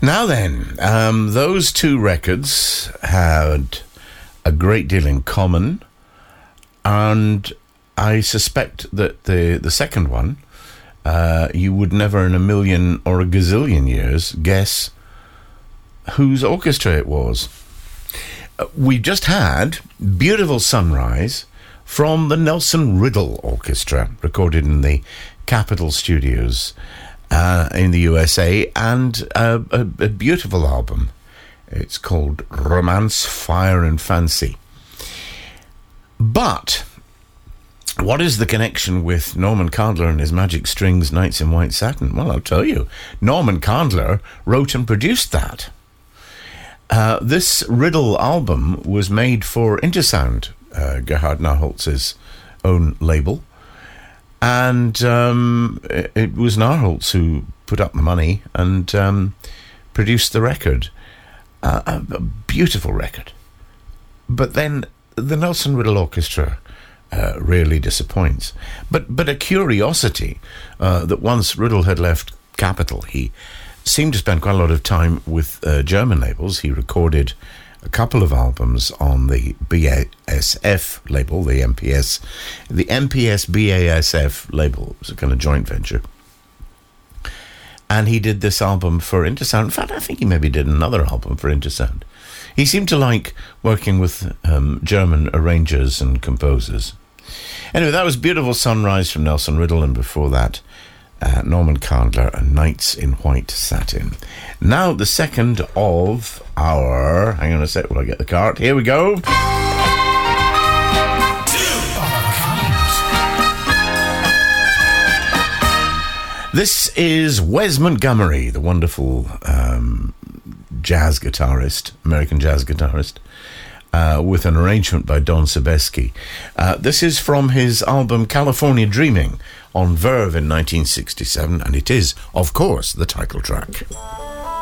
Now then, those two records had a great deal in common, and I suspect that the second one, you would never in a million or a gazillion years guess whose orchestra it was. We just had Beautiful Sunrise from the Nelson Riddle Orchestra, recorded in the Capitol Studios in the USA, and a beautiful album. It's called Romance, Fire and Fancy. But what is the connection with Norman Candler and his Magic Strings Nights in White Satin? Well, I'll tell you. Norman Candler wrote and produced that. This Riddle album was made for Intersound, Gerhard Narholz's own label. And it was Narholz who put up the money and produced the record. A beautiful record. But then the Nelson Riddle Orchestra really disappoints. But a curiosity that once Riddle had left Capitol, he seemed to spend quite a lot of time with German labels. He recorded a couple of albums on the BASF label, the MPS BASF label. It was a kind of joint venture. And he did this album for Intersound. In fact, I think he maybe did another album for Intersound. He seemed to like working with German arrangers and composers. Anyway, that was Beautiful Sunrise from Nelson Riddle, and before that, Norman Candler and Nights in White Satin. Now, the second of our... Hang on a sec while I get the card. Here we go. This is Wes Montgomery, the wonderful jazz guitarist, American jazz guitarist, with an arrangement by Don Sebesky. This is from his album California Dreaming on Verve in 1967, and it is, of course, the title track.